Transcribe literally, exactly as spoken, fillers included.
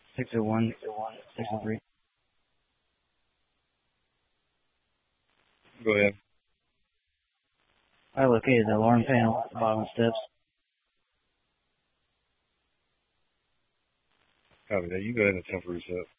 six oh one, six oh three. Go ahead. I located the alarm panel at the bottom of the steps. Copy that. You go ahead and attempt to reset.